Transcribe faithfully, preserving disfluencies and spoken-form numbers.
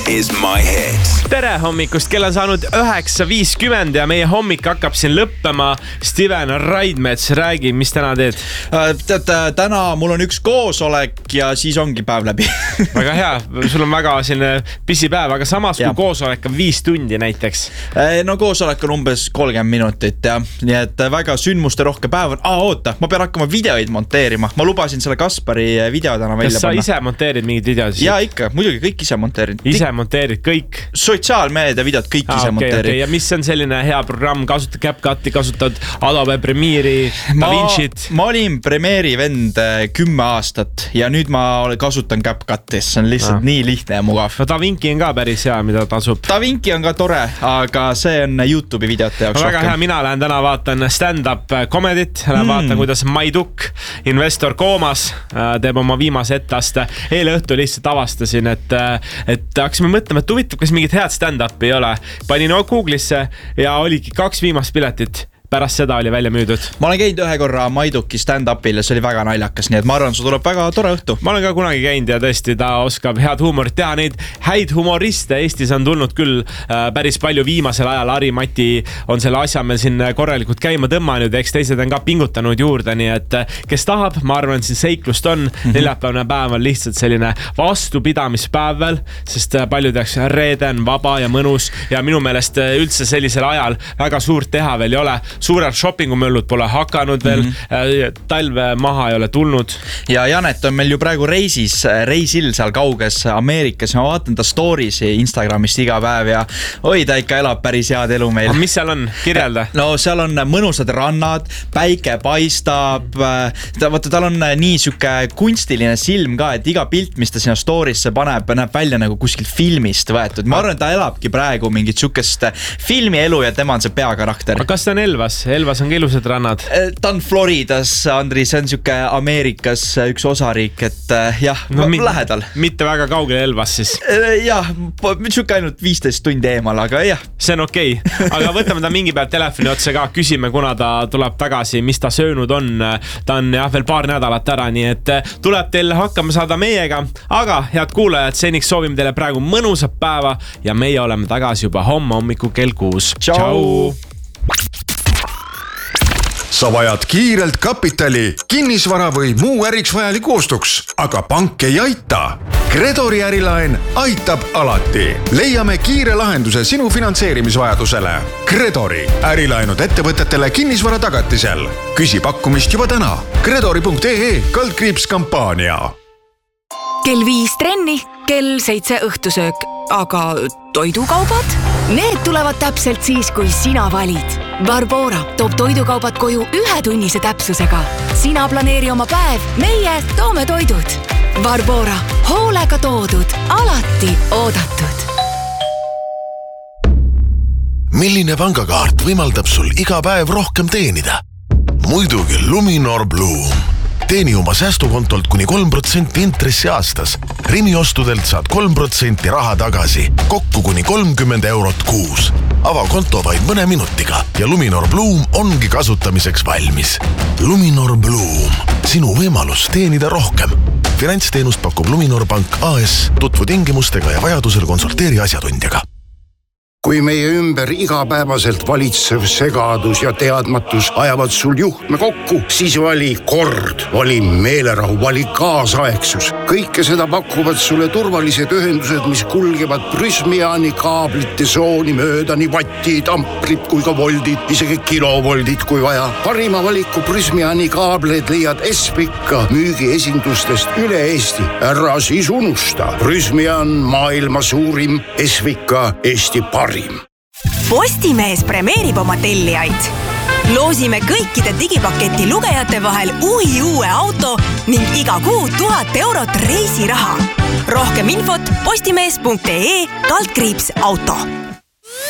is my hit. Tere hommikust, kell on saanud üheksa viiskümmend ja meie hommik hakkab siin lõppema. Steven Raidmets, räägi, mis täna teed? Tead, täna mul on üks koosolek ja siis ongi päev läbi. Väga hea, sul on väga selline pisipäev, aga samas ja. Kui koosolek on viis tundi näiteks. No koosolek on umbes kolmkümmend minutit ja nii et väga sündmuste rohke päev on. Aa, oota, ma pean hakkama videoid monteerima. Ma lubasin selle Kaspari video täna välja panna. Kas sa ise monteerid mingid videod? Ja ikka, muidugi kõik ise monteerid. Ise monteerid kõik? Sotsiaalmeedia videod kõik ah, ise okay, monteerid. Okay. Ja mis on selline hea programm? Kasutad CapCuti, kasutad Adobe Premiere'i, DaVinci't? Ma olin Premiere'i vend kümme aastat ja nüüd ma kasutan CapCutis. See on lihtsalt ah. nii lihtne ja mugav. No DaVinci on ka päris hea, mida tasub. DaVinci on ka tore, aga see on YouTube'i videote jaoks. No, väga hea, mina lähen täna vaatan stand-up comedit. Lähen mm. vaatan, kuidas Maiduk, investor koomas, teeb oma viimase etteaste. Eile õhtu lihtsalt avastasin, et, et hakkasime mõtlema, et huvitav, kas mingit head stand-upi ei ole. Panin Google'isse ja oligi kaks viimast piletit. Pärast seda oli välja müüdud. Ma olen käinud ühe korra Maiduki stand-upil ja see oli väga naljakas, nii et ma arvan, see tuleb väga tore õhtu. Ma olen ka kunagi käinud ja tõesti ta oskab head huumorit teha. Neid häid humoriste Eestis on tulnud küll päris palju viimasel ajal. Ari-Mati on selle asja meil siin korralikult käima tõmmanud ja eks teised on ka pingutanud juurde, nii et kes tahab, ma arvan, siin seiklust on. Mm-hmm. Neljapäevne päev on lihtsalt selline vastupidamispäev veel, sest paljud jääks reeden, vaba ja mõnus ja minu meelest üldse sellisel ajal väga suurt teha veel ei ole. Suured shoppingumöllud pole hakanud veel, mm-hmm. talve maha ei ole tulnud. Ja Janet on meil ju praegu reisis, reisil seal kauges Ameerikas. Ma vaatan ta storiesi Instagramist iga päev ja oi, ta ikka elab päris head elu meil. Mis seal on? Kirjelda. No seal on mõnusad rannad, päike paistab, ta, vaata, tal on nii süke kunstiline silm ka, et iga pilt, mis ta sinna storiesse paneb, näeb välja nagu kuskil filmist võetud. Ma arvan, ta elabki praegu mingit sükest filmi elu ja tema on see peakarakter. Kas ta on Elvas? Elvas on ilusad rannad. Ta on Floridas, Andri, see on süke Ameerikas üks osariik, et jah, no, mit, lähedal. Mitte väga kaugel Elvas siis? Jah, süke ainult viisteist tundi eemal, aga jah. See on okei, okay. Aga võtame ta mingi päev telefoni otsa ka, küsime, kuna ta tuleb tagasi, mis ta söönud on. Ta on jah, veel paar nädalat ära, nii et tuleb teil hakkama saada meiega. Aga head kuulajad, seniks soovime teile praegu mõnusat päeva ja meie oleme tagasi juba homme hommiku kell kuus. Tšau! Sa vajad kiirelt kapitali, kinnisvara või muu äriks vajaliku ostuks, aga pank ei aita. Gredori ärilaen aitab alati. Leiame kiire lahenduse sinu finantseerimisvajadusele. Gredori ärilaenud ettevõtetele kinnisvara tagatisel. Küsi pakkumist juba täna. Gredori punkt ee kaldkriips kampaania. Kell viis trenni, kell seitse õhtusöök, aga toidukaubad? Need tulevad täpselt siis, kui sina valid. Barbora toob toidukaubad koju ühe tunnise täpsusega. Sina planeeri oma päev, meie toome toidud. Barbora, hoolega toodud, alati oodatud. Milline pangakaart võimaldab sul iga päev rohkem teenida? Muidugi Luminor Bloom. Teeni oma säästukontolt kuni kolm protsenti intressi aastas. Rimi ostudelt saad kolm protsenti raha tagasi. Kokku kuni kolmkümmend eurot kuus. Ava konto vaid mõne minutiga ja Luminor Bloom ongi kasutamiseks valmis. Luminor Bloom. Sinu võimalus teenida rohkem. Finantsteenust pakub Luminor Pank A S. Tutvu tingimustega ja vajadusel konsulteeri asjatundjaga. Kui meie ümber igapäevaselt valitsev segadus ja teadmatus ajavad sul juhtme kokku, siis vali kord, vali meelerahu, vali kaasaegsus. Kõike seda pakuvad sulle turvalised ühendused, mis kulgevad Prysmiani kaablite sooni mööda nii vattid, amprid kui ka voldid, isegi kilovoldid kui vaja. Parima valiku Prysmiani kaableid leiad Espika müügiesindustest üle Eesti. Ära siis unusta. Prysmian maailma suurim, Espika Eesti parim. Postimees premeerib oma tellijaid. Loosime kõikide digipaketi lugejate vahel uhi uue auto ning iga kuu tuhat eurot reisiraha. Rohkem infot postimees punkt ee kaldkriips auto.